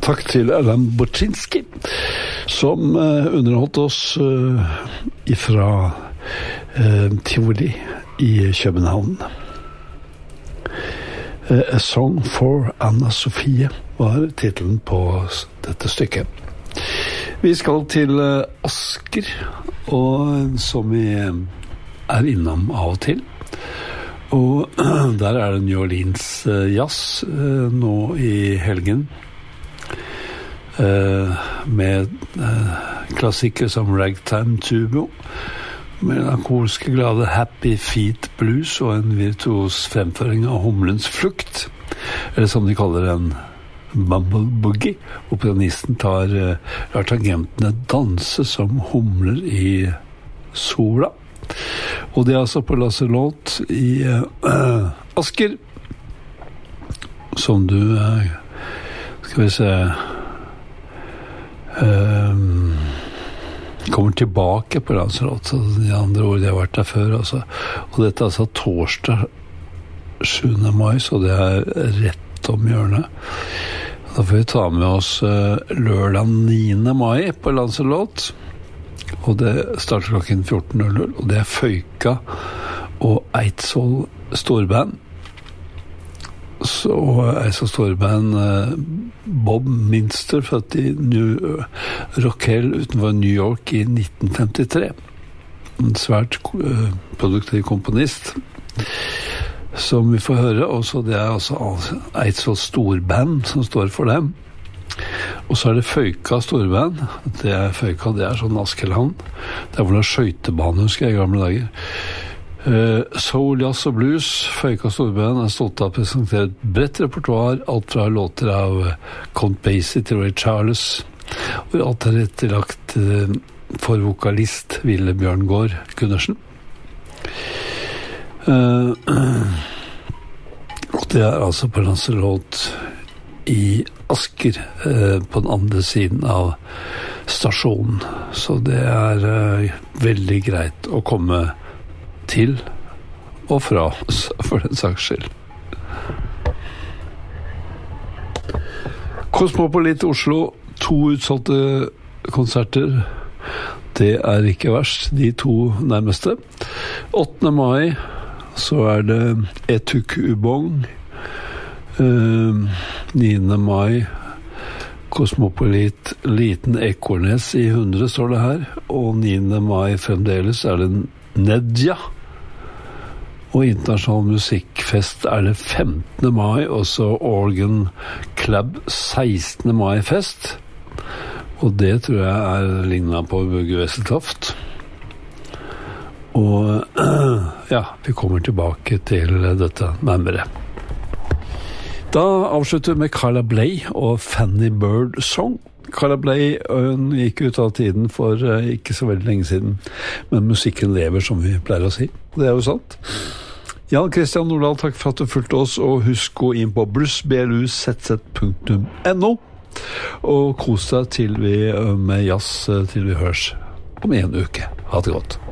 Takk til Alan Boczynski, som underholdt oss ifra Tivoli i København. A Song for Anna Sofie var titlen på dette stykket. Vi skal til Asker, og som vi innom av og til. Og der det New Orleans jazz nå i helgen. Med klassikker som Ragtime Tubo, melankolske glade Happy Feet Blues og en virtuos fremføring av Humlens flukt, eller som de kaller en Bumble Boogie, hvor pianisten lar tangentene danse som humler i sola. Og det altså på Lasselot i Asker, som du skal vi se kommer tilbake på Landsråd, så de andre ord de har vært der før altså. Og dette altså torsdag 7. mai, så det rett om hjørnet. Da får vi ta med oss lørdag 9. mai på Landsråd, og det starter klokken 14.00, og det Føyka og Eidsvoll storband. Så så storband Bob Minster, født i Rockhill utenfor New York i 1953. En svært produktiv komponist, som vi får høre. Og så det altså Eidsvoll storband som står for dem. Og så det Føyka storband. Føyka, det sånn Askeland. Det hvor det skøytebane, husker jeg, i gamle dager. Soul, jazz og blues, Føyka storband stolt av å presentere et bredt repertoar, alt fra låter av Count Basie til Ray Charles, og alt tilrettelagt for vokalist Ville Bjørngård Gundersen. Og det altså på Lanselot i Asker, på den andre siden av stasjonen, så det veldig greit å komme til og fra oss, for den saks skyld. Kosmopolit Oslo, 2 utsolgte konserter. Det ikke verst, de 2 nærmeste. 8. mai så det Etuk Ubong. 9. mai Kosmopolit Liten Ekornes i 100 står det her. Og 9. mai fremdeles det Nedja. Og internasjonal musikkfest det 15. mai, og så Organ Club 16. mai fest. Og det tror jeg lignet på Bugge Wesseltoft. Og ja, vi kommer tilbake til dette nærmere. Da avslutter vi med Carla Bley og Fanny Bird Song. Carla Bley gikk ut av tiden for ikke så veldig lenge siden, men musikken lever, som vi pleier å si. Det jo sant. Jan Christian Nordahl, takk for at du fulgte oss, og husk gå inn på bluesblueszz.no og kos deg til vi med jazz til vi høres om en uke. Ha det godt.